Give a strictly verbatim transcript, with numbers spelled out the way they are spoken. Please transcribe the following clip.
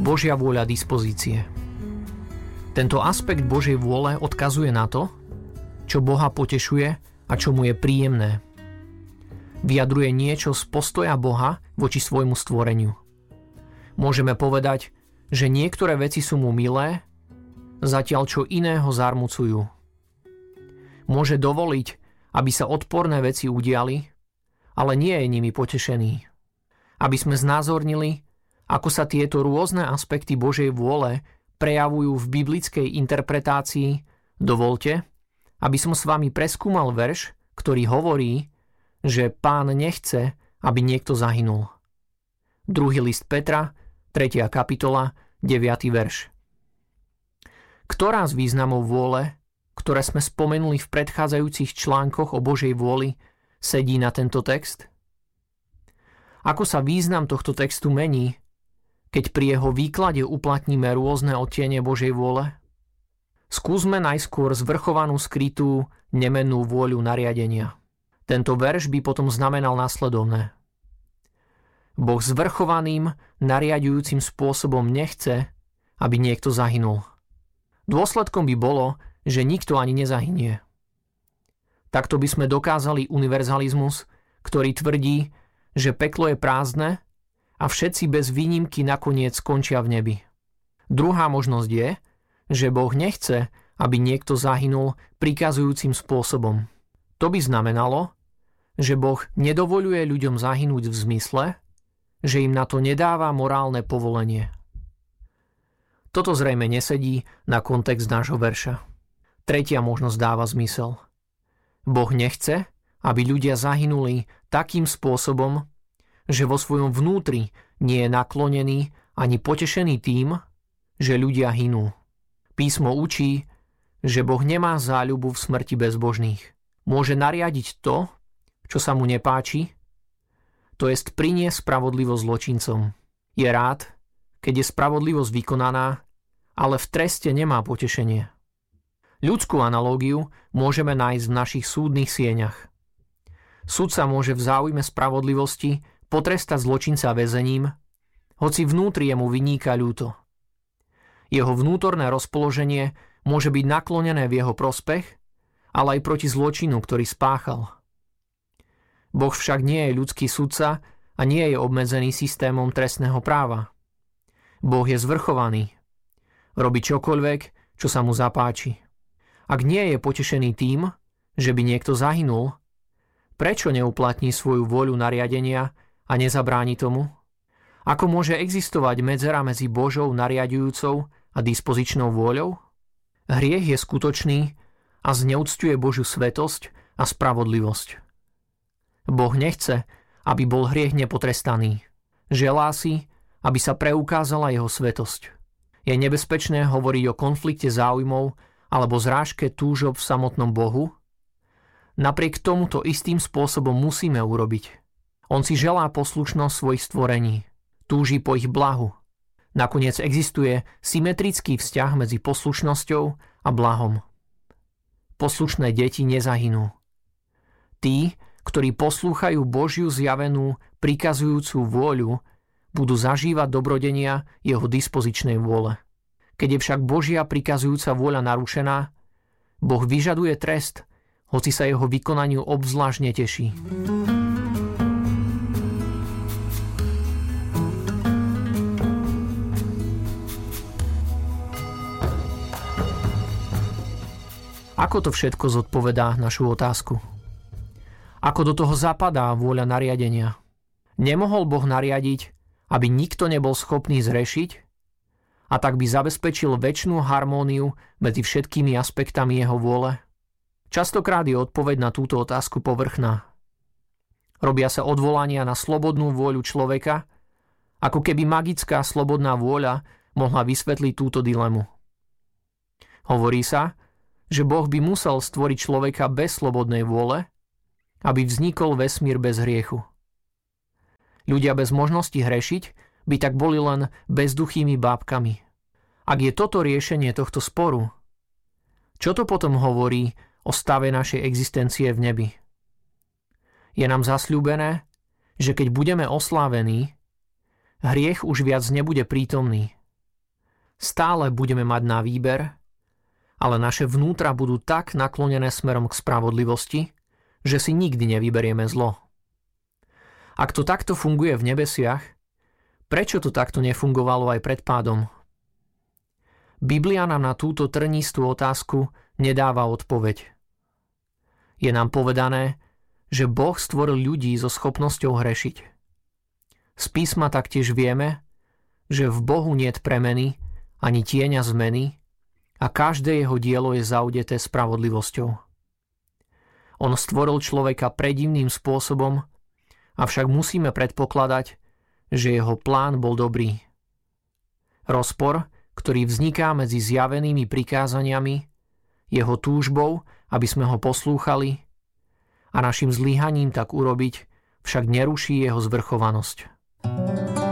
Božia vôľa dispozície. Tento aspekt Božej vôle odkazuje na to, čo Boha potešuje a čo mu je príjemné. Vyjadruje niečo z postoja Boha voči svojmu stvoreniu. Môžeme povedať, že niektoré veci sú mu milé, zatiaľ čo iné ho zarmucujú. Môže dovoliť, aby sa odporné veci udiali, ale nie je nimi potešený. Aby sme znázornili, ako sa tieto rôzne aspekty Božej vôle prejavujú v biblickej interpretácii, dovolte, aby som s vami preskúmal verš, ktorý hovorí, že Pán nechce, aby niekto zahynul. Druhý list Petra, tretia kapitola, deviaty verš. Ktorá z významov vôle, ktoré sme spomenuli v predchádzajúcich článkoch o Božej vôli, sedí na tento text? Ako sa význam tohto textu mení, keď pri jeho výklade uplatníme rôzne odtiene Božej vôle? Skúsme najskôr zvrchovanú skrytú nemennú vôľu nariadenia. Tento verš by potom znamenal nasledovné. Boh zvrchovaným, nariadujúcim spôsobom nechce, aby niekto zahynul. Dôsledkom by bolo, že nikto ani nezahynie. Takto by sme dokázali univerzalizmus, ktorý tvrdí, že peklo je prázdne a všetci bez výnimky nakoniec skončia v nebi. Druhá možnosť je, že Boh nechce, aby niekto zahynul prikazujúcim spôsobom. To by znamenalo, že Boh nedovoľuje ľuďom zahynúť v zmysle, že im na to nedáva morálne povolenie. Toto zrejme nesedí na kontext nášho verša. Tretia možnosť dáva zmysel. Boh nechce, aby ľudia zahynuli takým spôsobom, že vo svojom vnútri nie je naklonený ani potešený tým, že ľudia hynú. Písmo učí, že Boh nemá záľubu v smrti bezbožných. Môže nariadiť to, čo sa mu nepáči, to jest priniesť spravodlivosť zločincom. Je rád, keď je spravodlivosť vykonaná, ale v treste nemá potešenie. Ľudskú analógiu môžeme nájsť v našich súdnych sieňach. Sudca môže v záujme spravodlivosti potrestať zločinca väzením, hoci vnútri jemu vyníka ľúto. Jeho vnútorné rozpoloženie môže byť naklonené v jeho prospech, ale aj proti zločinu, ktorý spáchal. Boh však nie je ľudský sudca a nie je obmedzený systémom trestného práva. Boh je zvrchovaný. Robí čokoľvek, čo sa mu zapáči. Ak nie je potešený tým, že by niekto zahynul, prečo neuplatní svoju voľu nariadenia a nezabráni tomu? Ako môže existovať medzera medzi Božou nariadujúcou a dispozičnou vôľou? Hriech je skutočný a zneúcťuje Božiu svetosť a spravodlivosť. Boh nechce, aby bol hriech nepotrestaný. Želá si, aby sa preukázala jeho svetosť. Je nebezpečné hovoriť o konflikte záujmov alebo zrážke túžob v samotnom Bohu? Napriek tomuto istým spôsobom musíme urobiť. On si želá poslušnosť svojich stvorení. Túži po ich blahu. Nakoniec existuje symetrický vzťah medzi poslušnosťou a blahom. Poslušné deti nezahynú. Tí, ktorí poslúchajú Božiu zjavenú, prikazujúcu vôľu, budú zažívať dobrodenia jeho dispozičnej vôle. Keď je však Božia prikazujúca vôľa narušená, Boh vyžaduje trest, hoci sa jeho vykonaniu obzvlášť neteší. Ako to všetko zodpovedá našu otázku? Ako do toho zapadá vôľa nariadenia? Nemohol Boh nariadiť, aby nikto nebol schopný zrešiť, a tak by zabezpečil večnú harmóniu medzi všetkými aspektami jeho vôle? Častokrát je odpoveď na túto otázku povrchná. Robia sa odvolania na slobodnú vôľu človeka, ako keby magická slobodná vôľa mohla vysvetliť túto dilemu. Hovorí sa, že Boh by musel stvoriť človeka bez slobodnej vôle, aby vznikol vesmír bez hriechu. Ľudia bez možnosti hrešiť by tak boli len bezduchými bábkami. Ak je toto riešenie tohto sporu, čo to potom hovorí o stave našej existencie v nebi? Je nám zasľúbené, že keď budeme oslávení, hriech už viac nebude prítomný. stále budeme mať na výber, ale naše vnútra budú tak naklonené smerom k spravodlivosti, že si nikdy nevyberieme zlo. Ak to takto funguje v nebesiach, prečo to takto nefungovalo aj pred pádom? Biblia nám na túto trnistú otázku nedáva odpoveď. Je nám povedané, že Boh stvoril ľudí so schopnosťou hrešiť. Z písma taktiež vieme, že v Bohu niet premeny ani tieňa zmeny a každé jeho dielo je zaudeté spravodlivosťou. On stvoril človeka predivným spôsobom, avšak musíme predpokladať, že jeho plán bol dobrý. Rozpor, ktorý vzniká medzi zjavenými prikázaniami, jeho túžbou, aby sme ho poslúchali, a našim zlyhaním tak urobiť však neruší jeho zvrchovanosť.